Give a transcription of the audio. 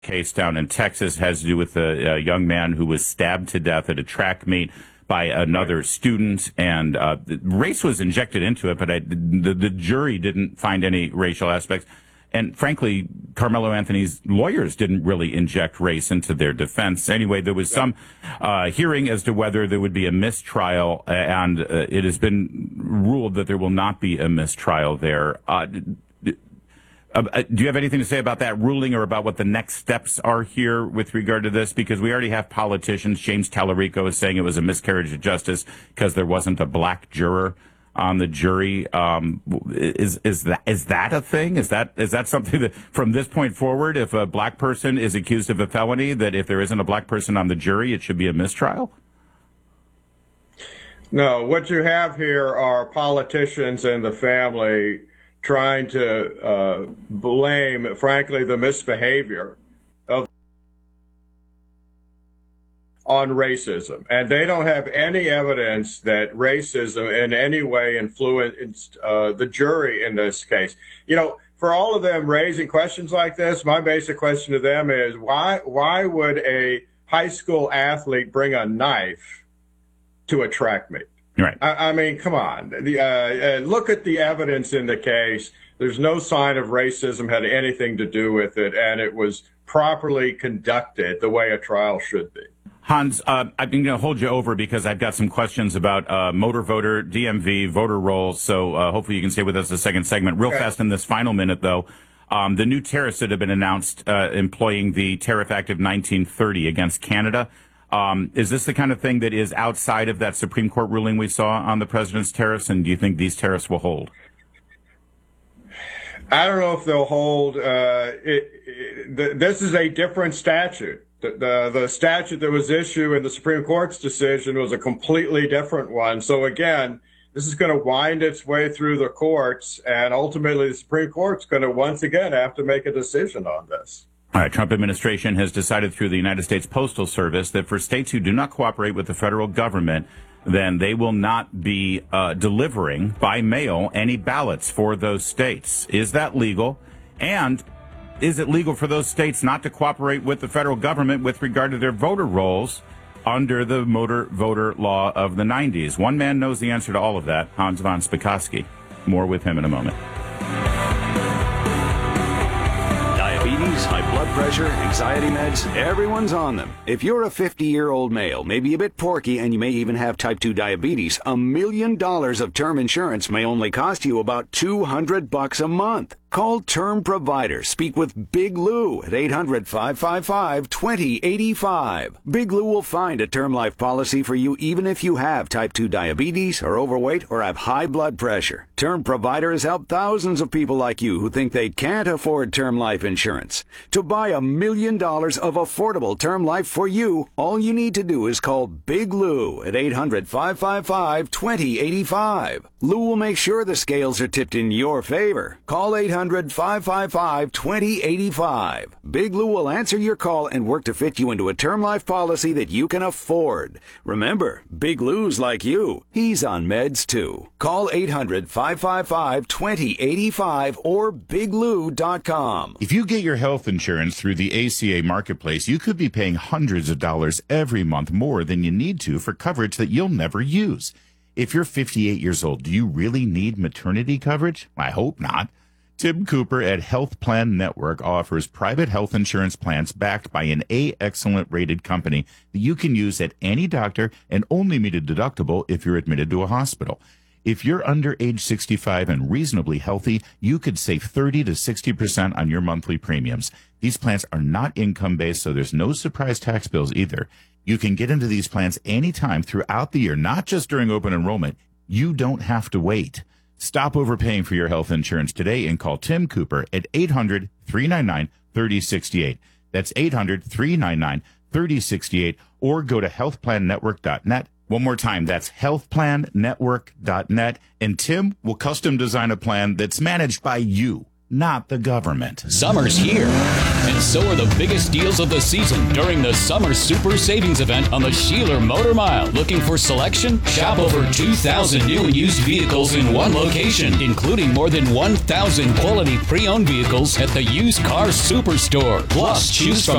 case down in Texas has to do with a young man who was stabbed to death at a track meet by another student, and race was injected into it, but the jury didn't find any racial aspects. And frankly, Carmelo Anthony's lawyers didn't really inject race into their defense. Anyway, there was some hearing as to whether there would be a mistrial, and it has been ruled that there will not be a mistrial there. Do you have anything to say about that ruling or about what the next steps are here with regard to this? Because we already have politicians. James Tallarico is saying it was a miscarriage of justice because there wasn't a black juror on the jury. Is that a thing? Is that something that from this point forward, if a black person is accused of a felony, that if there isn't a black person on the jury, it should be a mistrial? No, what you have here are politicians and the family trying to blame, frankly, the misbehavior of on racism. And they don't have any evidence that racism in any way influenced the jury in this case. You know, for all of them raising questions like this, my basic question to them is why would a high school athlete bring a knife to a track meet? Right. I mean, come on. Look at the evidence in the case. There's no sign of racism had anything to do with it, and it was properly conducted the way a trial should be. Hans, I'm going to hold you over because I've got some questions about motor voter, DMV, voter rolls, so hopefully you can stay with us a second segment. Real fast in this final minute, though, the new tariffs that have been announced employing the Tariff Act of 1930 against Canada. Is this the kind of thing that is outside of that Supreme Court ruling we saw on the president's tariffs, and do you think these tariffs will hold? I don't know if they'll hold. This is a different statute. The statute that was issued in the Supreme Court's decision was a completely different one. So again, this is going to wind its way through the courts, and ultimately the Supreme Court's going to once again have to make a decision on this. All right, Trump administration has decided through the United States Postal Service that for states who do not cooperate with the federal government, then they will not be delivering by mail any ballots for those states. Is that legal? And is it legal for those states not to cooperate with the federal government with regard to their voter rolls under the motor voter law of the 90s? One man knows the answer to all of that, Hans von Spakovsky. More with him in a moment. Diabetes, high blood pressure, anxiety meds, everyone's on them. If you're a 50-year-old male, maybe a bit porky, and you may even have type 2 diabetes, $1 million of term insurance may only cost you about $200 a month. Call Term Provider. Speak with Big Lou at 800-555-2085. Big Lou will find a term life policy for you even if you have type 2 diabetes, are overweight, or have high blood pressure. Term Provider has helped thousands of people like you who think they can't afford term life insurance. To buy $1 million of affordable term life for you, all you need to do is call Big Lou at 800-555-2085. Lou will make sure the scales are tipped in your favor. Call 800-555-2085. Big Lou will answer your call and work to fit you into a term life policy that you can afford. Remember, Big Lou's like you. He's on meds too. Call 800-555-2085 or biglou.com. If you get your health insurance through the ACA Marketplace, you could be paying hundreds of dollars every month more than you need to for coverage that you'll never use. If you're 58 years old, do you really need maternity coverage? I hope not. Tim Cooper at Health Plan Network offers private health insurance plans backed by an A-Excellent rated company that you can use at any doctor and only meet a deductible if you're admitted to a hospital. If you're under age 65 and reasonably healthy, you could save 30 to 60% on your monthly premiums. These plans are not income-based, so there's no surprise tax bills either. You can get into these plans anytime throughout the year, not just during open enrollment. You don't have to wait. Stop overpaying for your health insurance today and call Tim Cooper at 800-399-3068. That's 800-399-3068, or go to healthplannetwork.net. One more time, that's healthplannetwork.net, and Tim will custom design a plan that's managed by you, not the government. Summer's here, and so are the biggest deals of the season during the Summer Super Savings Event on the Sheeler Motor Mile. Looking for selection? Shop over 2,000 new and used vehicles in one location, including more than 1,000 quality pre-owned vehicles at the Used Car Superstore. Plus, choose from